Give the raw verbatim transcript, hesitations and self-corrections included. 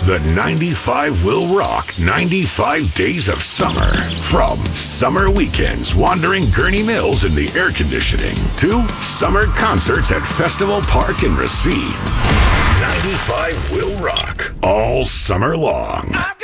The ninety-five will rock ninety-five days of summer. From summer weekends wandering Gurney Mills in the air conditioning to summer concerts at Festival Park in Racine. ninety-five will rock all summer long.